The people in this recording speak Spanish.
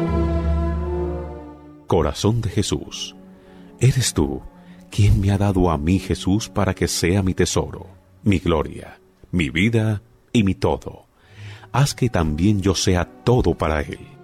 Corazón de Jesús, eres tú quien me ha dado a mí, Jesús, para que sea mi tesoro, mi gloria, mi vida y mi todo. Haz que también yo sea todo para Él.